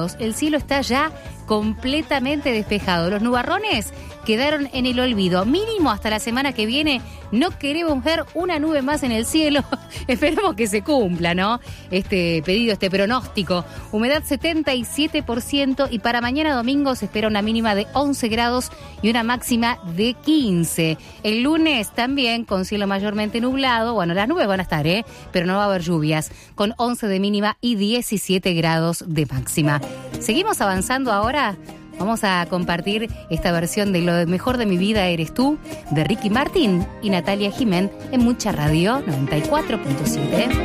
grados. El cielo está ya completamente despejado. Los nubarrones quedaron en el olvido. Mínimo hasta la semana que viene no queremos ver una nube más en el cielo. Esperemos que se cumpla, ¿no? Este pedido, este pronóstico. Humedad 77% y para mañana domingo se espera una mínima de 11 grados y una máxima de 15. El lunes también con cielo mayormente nublado. Bueno, las nubes van a estar, pero no va a haber lluvias. Con 11 de mínima y 17 grados de máxima. Seguimos avanzando ahora. Vamos a compartir esta versión de Lo mejor de mi vida eres tú, de Ricky Martin y Natalia Jiménez en Mucha Radio 94.7.